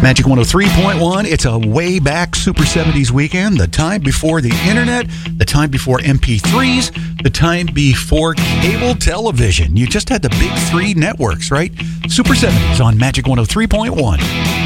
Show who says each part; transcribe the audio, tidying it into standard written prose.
Speaker 1: Magic 103.1, it's a way back Super 70s weekend, the time before the internet, the time before MP3s, the time before cable television. You just had the big three networks, right? Super 70s on Magic 103.1.